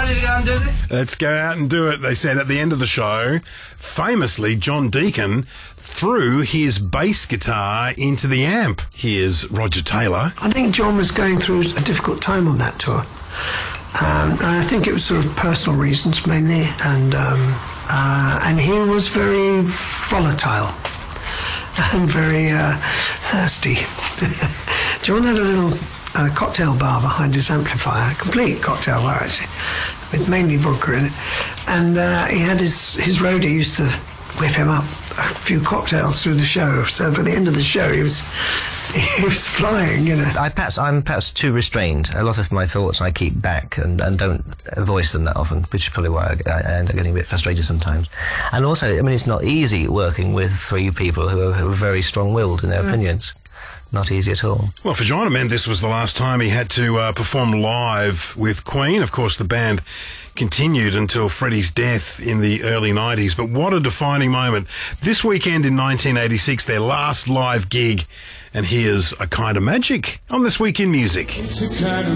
ready to go and do this? Let's go out and do it, they said at the end of the show. Famously, John Deacon threw his bass guitar into the amp. Here's Roger Taylor. I think John was going through a difficult time on that tour. And I think it was sort of personal reasons mainly. And he was very volatile and very thirsty. John had a little cocktail bar behind his amplifier, a complete cocktail bar actually, with mainly vodka in it. And he had his roadie used to whip him up a few cocktails through the show. So by the end of the show, he was flying, you know. I'm perhaps too restrained. A lot of my thoughts I keep back and don't voice them that often, which is probably why I end up getting a bit frustrated sometimes. And also, I mean, it's not easy working with three people who are very strong-willed in their opinions. Not easy at all. Well, for John Ament, this was the last time he had to perform live with Queen. Of course, the band continued until Freddie's death in the early 90s. But what a defining moment. This weekend in 1986, their last live gig. And here's A Kind of Magic on This Week in Music. It's a kind of